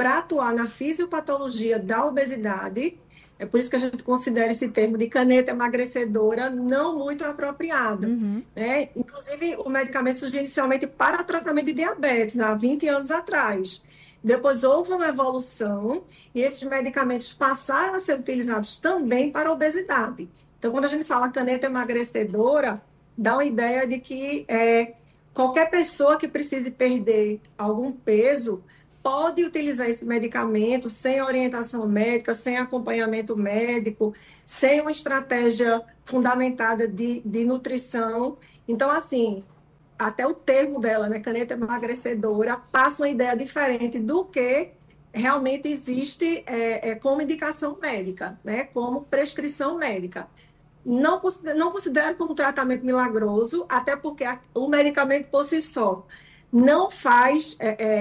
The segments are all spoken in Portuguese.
para atuar na fisiopatologia da obesidade. É por isso que a gente considera esse termo de caneta emagrecedora não muito apropriado, Uhum. né? Inclusive, o medicamento surgiu inicialmente para tratamento de diabetes, há 20 anos atrás. Depois houve uma evolução e esses medicamentos passaram a ser utilizados também para a obesidade. Então, quando a gente fala caneta emagrecedora, dá uma ideia de que qualquer pessoa que precise perder algum peso pode utilizar esse medicamento sem orientação médica, sem acompanhamento médico, sem uma estratégia fundamentada de nutrição. Então, assim, até o termo dela, né, caneta emagrecedora, passa uma ideia diferente do que realmente existe como indicação médica, né, como prescrição médica. Não considero como tratamento milagroso, até porque o medicamento por si só não faz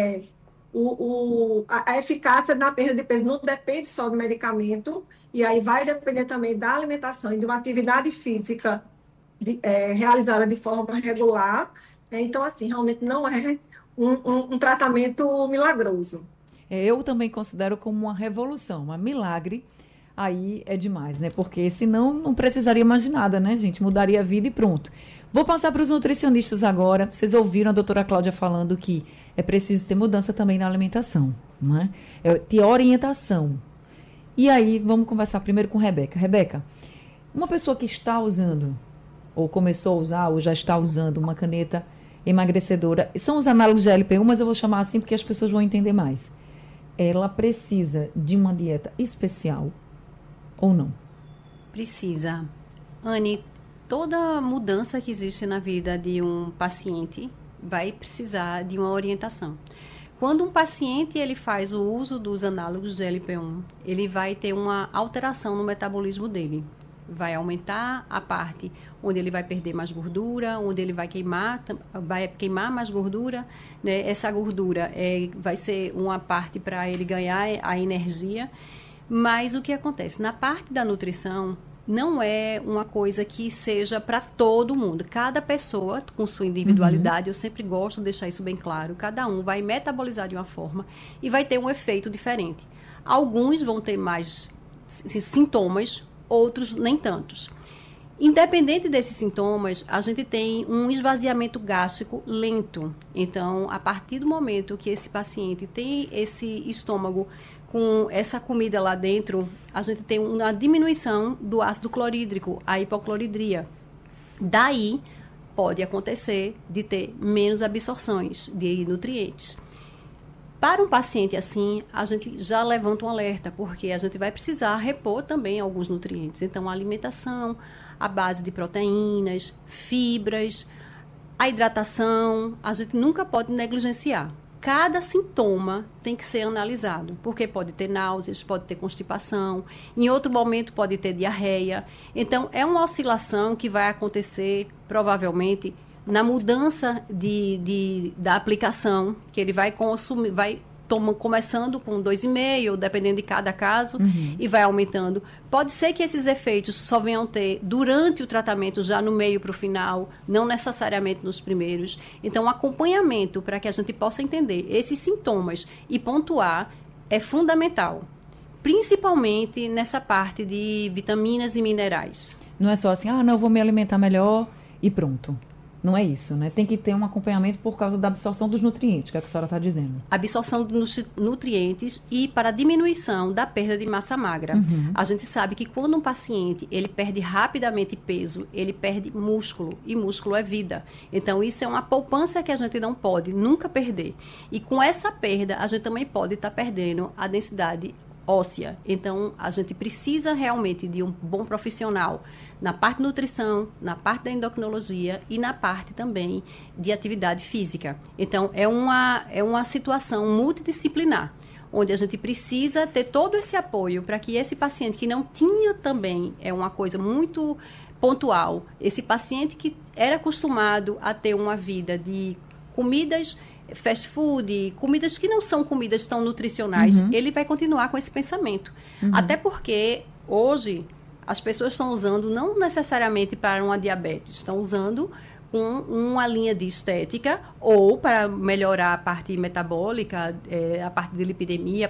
a eficácia na perda de peso, não depende só do medicamento, e aí vai depender também da alimentação e de uma atividade física realizada de forma regular, né? Então, assim, realmente não é um tratamento milagroso. Eu também considero como uma revolução, uma milagre. Aí é demais, né? Porque senão não precisaria mais de nada, né, gente? Mudaria a vida e pronto. Vou passar para os nutricionistas agora. Vocês ouviram a doutora Cláudia falando que é preciso ter mudança também na alimentação, né? Ter orientação. E aí, vamos conversar primeiro com Rebeca. Rebeca, uma pessoa que está usando, ou começou a usar, ou já está usando uma caneta emagrecedora, são os análogos de GLP-1, mas eu vou chamar assim porque as pessoas vão entender mais. Ela precisa de uma dieta especial ou não? Precisa. Anne, toda mudança que existe na vida de um paciente vai precisar de uma orientação. Quando um paciente ele faz o uso dos análogos de GLP-1, ele vai ter uma alteração no metabolismo dele. Vai aumentar a parte onde ele vai perder mais gordura, onde ele vai queimar mais gordura, né? Essa gordura vai ser uma parte para ele ganhar a energia. Mas o que acontece? Na parte da nutrição, não é uma coisa que seja para todo mundo. Cada pessoa, com sua individualidade, eu sempre gosto de deixar isso bem claro, cada um vai metabolizar de uma forma e vai ter um efeito diferente. Alguns vão ter mais sintomas, outros nem tantos. Independente desses sintomas, a gente tem um esvaziamento gástrico lento. Então, a partir do momento que esse paciente tem esse estômago com essa comida lá dentro, a gente tem uma diminuição do ácido clorídrico, a hipocloridria. Daí, pode acontecer de ter menos absorções de nutrientes. Para um paciente assim, a gente já levanta um alerta, porque a gente vai precisar repor também alguns nutrientes. Então, a alimentação, a base de proteínas, fibras, a hidratação, a gente nunca pode negligenciar. Cada sintoma tem que ser analisado, porque pode ter náuseas, pode ter constipação, em outro momento pode ter diarreia. Então, é uma oscilação que vai acontecer, provavelmente, na mudança da aplicação, que ele vai consumir, começando com 2,5, dependendo de cada caso, e vai aumentando. Pode ser que esses efeitos só venham ter durante o tratamento, já no meio para o final, não necessariamente nos primeiros. Então, o acompanhamento para que a gente possa entender esses sintomas e pontuar é fundamental, principalmente nessa parte de vitaminas e minerais. Não é só assim, não, eu vou me alimentar melhor e pronto. Não é isso, né? Tem que ter um acompanhamento por causa da absorção dos nutrientes, que é o que a senhora está dizendo. Absorção dos nutrientes e para a diminuição da perda de massa magra. A gente sabe que quando um paciente ele perde rapidamente peso, ele perde músculo, e músculo é vida. Então, isso é uma poupança que a gente não pode nunca perder. E com essa perda, a gente também pode estar perdendo a densidade óssea. Então, a gente precisa realmente de um bom profissional na parte de nutrição, na parte da endocrinologia e na parte também de atividade física. Então, é uma situação multidisciplinar, onde a gente precisa ter todo esse apoio para que esse paciente que não tinha também, é uma coisa muito pontual, esse paciente que era acostumado a ter uma vida de comidas fast food, comidas que não são comidas tão nutricionais, ele vai continuar com esse pensamento. Até porque, hoje, as pessoas estão usando não necessariamente para uma diabetes, estão usando com uma linha de estética ou para melhorar a parte metabólica, a parte de lipidemia,